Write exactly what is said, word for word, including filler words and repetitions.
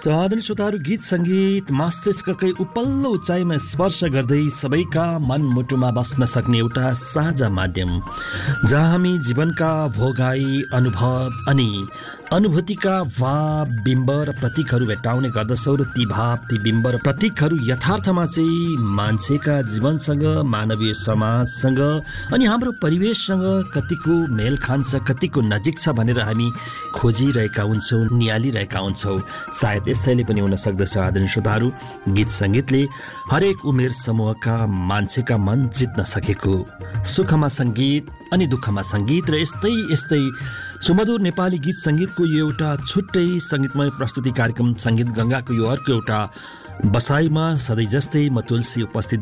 त आदरणीय श्रोताहरू, गीत सङ्गीत मस्तिष्ककै उपल्लो उचाइमा स्पर्श गर्दै सबैका मनमुटुमा बस्न सक्ने एउटा साझा माध्यम, जहाँ हामी जीवनका भोगाई, अनुभव अनि अनुभूतिका भाव, बिम्ब र प्रतीकहरू भेट्टाउने गर्दछौँ। र ती भाव, ती बिम्ब र प्रतीकहरू यथार्थमा चाहिँ मान्छेका जीवनसँग, मानवीय समाजसँग अनि हाम्रो परिवेशसँग कतिको मेल खान्छ, कतिको नजिक छ भनेर हामी खोजिरहेका हुन्छौँ, निहालिरहेका हुन्छौँ। सायद यसैले पनि हुन सक्दछ आदरणीय श्रोताहरू, गीत सङ्गीतले हरेक उमेर समूहका मान्छेका मन जित्न सकेको। सुखमा सङ्गीत अनि दुःखमा सङ्गीत र यस्तै यस्तै सुमधुर नेपाली गीत सङ्गीतको यो एउटा छुट्टै सङ्गीतमय प्रस्तुति कार्यक्रम सङ्गीत गङ्गाको यो अर्को एउटा बसाइमा सधैँ जस्तै म तुलसी उपस्थित